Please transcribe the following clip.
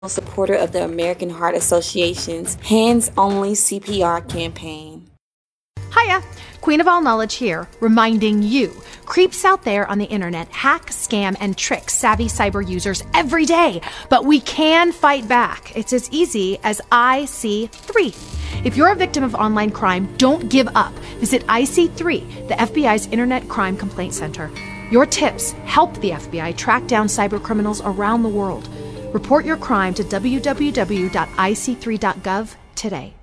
supporter of the American Heart Association's Hands Only CPR campaign. Hiya! Queen of All Knowledge here, reminding you, creeps out there on the internet hack, scam, and trick savvy cyber users every day, but we can fight back. It's as easy as IC3. If you're a victim of online crime, don't give up. Visit IC3, the FBI's Internet Crime Complaint Center. Your tips help the FBI track down cyber criminals around the world. Report your crime to www.ic3.gov today.